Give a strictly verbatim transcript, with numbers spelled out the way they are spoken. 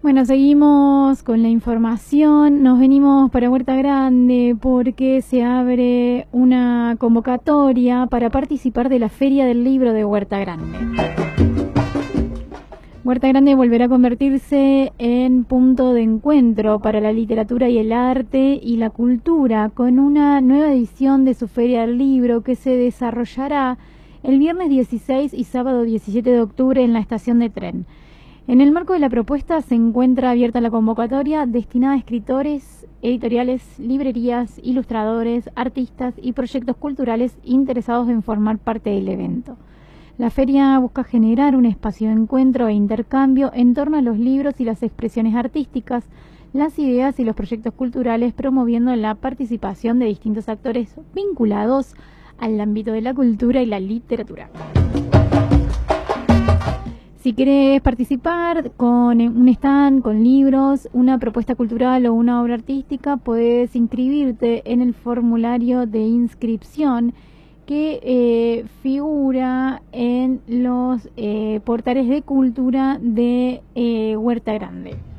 Bueno, seguimos con la información. Nos venimos para Huerta Grande porque se abre una convocatoria para participar de la Feria del Libro de Huerta Grande. Huerta Grande volverá a convertirse en punto de encuentro para la literatura y el arte y la cultura con una nueva edición de su Feria del Libro que se desarrollará el viernes dieciséis y sábado diecisiete de octubre en la estación de tren. En el marco de la propuesta se encuentra abierta la convocatoria destinada a escritores, editoriales, librerías, ilustradores, artistas y proyectos culturales interesados en formar parte del evento. La feria busca generar un espacio de encuentro e intercambio en torno a los libros y las expresiones artísticas, las ideas y los proyectos culturales, promoviendo la participación de distintos actores vinculados al ámbito de la cultura y la literatura. Si querés participar con un stand, con libros, una propuesta cultural o una obra artística, puedes inscribirte en el formulario de inscripción que eh, figura en los eh, portales de cultura de eh, Huerta Grande.